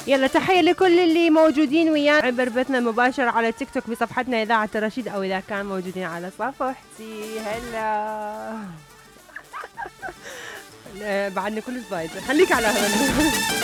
يلا تحية لكل اللي موجودين ويانا عبر بثنا المباشر على تيك توك بصفحتنا إذاعة الرشيد، أو إذا كان موجودين على صفحتي. هلا بعدنا كل سبايدر، خليك على هذا.